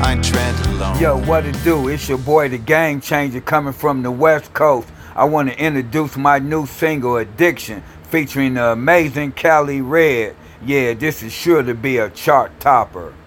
I tread alone. Yo, what it do? It's your boy, the Game Changer, coming from the West Coast. I want to introduce my new single, Addiction, featuring the amazing Cali Red. Yeah, this is sure to be a chart topper.